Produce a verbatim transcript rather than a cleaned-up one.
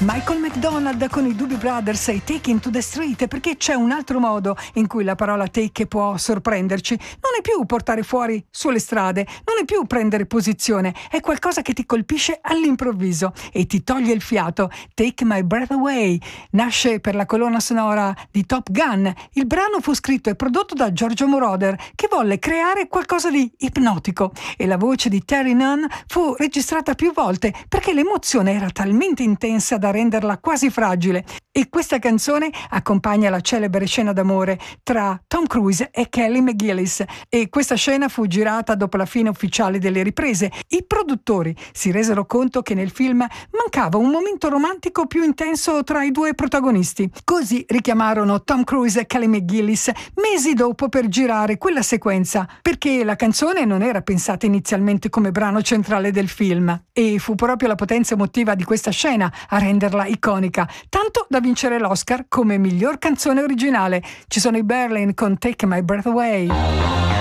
Michael McDonald con i Doobie Brothers e Taking to the Street, perché c'è un altro modo in cui la parola take può sorprenderci. Non è più portare fuori sulle strade, non è più prendere posizione, è qualcosa che ti colpisce all'improvviso e ti toglie il fiato. Take My Breath Away nasce per la colonna sonora di Top Gun. Il brano fu scritto e prodotto da Giorgio Moroder, che volle creare qualcosa di ipnotico, e la voce di Terry Nunn fu registrata più volte perché l'emozione era talmente intensa da renderla quasi fragile. E questa canzone accompagna la celebre scena d'amore tra Tom Cruise e Kelly McGillis, e questa scena fu girata dopo la fine ufficiale delle riprese. I produttori si resero conto che nel film mancava un momento romantico più intenso tra i due protagonisti. Così richiamarono Tom Cruise e Kelly McGillis mesi dopo per girare quella sequenza, perché la canzone non era pensata inizialmente come brano centrale del film, e fu proprio la potenza emotiva di questa scena a renderla iconica, tanto da vincere l'Oscar come miglior canzone originale. Ci sono i Berlin con Take My Breath Away.